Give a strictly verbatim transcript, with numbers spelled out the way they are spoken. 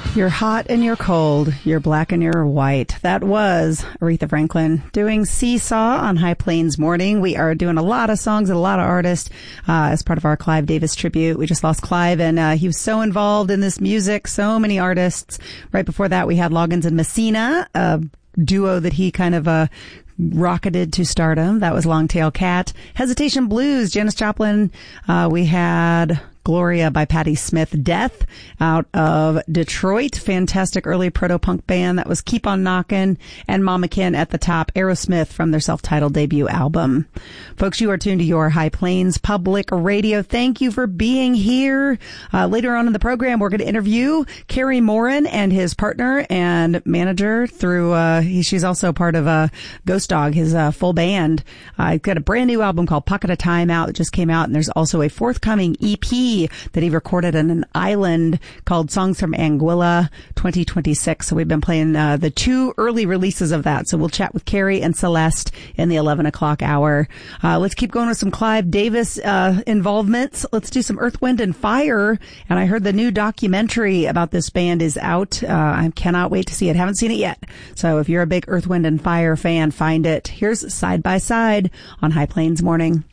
You're hot and you're cold. You're black and you're white. That was Aretha Franklin doing Seesaw on High Plains Morning. We are doing a lot of songs and a lot of artists uh, as part of our Clive Davis tribute. We just lost Clive, and uh, he was so involved in this music. So many artists. Right before that, we had Loggins and Messina, a duo that he kind of uh, rocketed to stardom. That was Longtail Cat. Hesitation Blues, Janis Joplin. Uh, we had Gloria by Patti Smith. Death out of Detroit. Fantastic early proto-punk band. That was Keep on Knockin'. And Mama Ken at the top. Aerosmith from their self-titled debut album. Folks, you are tuned to your High Plains Public Radio. Thank you for being here. Uh, later on in the program, we're going to interview Kerry Morin and his partner and manager through, uh, he, she's also part of uh, Ghost Dog, his uh, full band. Uh, he's got a brand new album called Pocket of Time out that just came out, and there's also a forthcoming E P that he recorded on an island called Songs from Anguilla twenty twenty-six. So we've been playing uh, the two early releases of that. So we'll chat with Kerry and Celeste in the eleven o'clock hour. Uh, let's keep going with some Clive Davis uh, involvements. Let's do some Earth, Wind, and Fire. And I heard the new documentary about this band is out. Uh, I cannot wait to see it. Haven't seen it yet. So if you're a big Earth, Wind, and Fire fan, find it. Here's Side by Side on High Plains Morning.